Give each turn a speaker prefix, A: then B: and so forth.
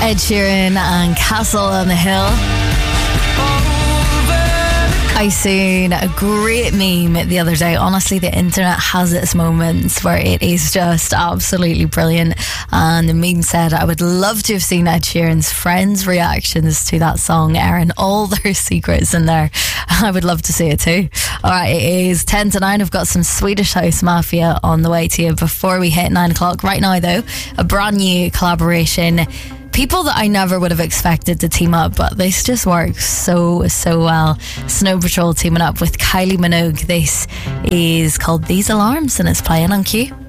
A: Ed Sheeran and Castle on the Hill. I seen a great meme the other day. Honestly, the internet has its moments where it is just absolutely brilliant. And the meme said, I would love to have seen Ed Sheeran's friends' reactions to that song, airing all their secrets in there. I would love to see it too. Alright, it is 10 to 9. I've got some Swedish House Mafia on the way to you before we hit 9 o'clock. Right now though, a brand new collaboration. People that I never would have expected to team up, but this just works so well. Snow Patrol teaming up with Kylie Minogue. This is called These Alarms and it's playing on Q.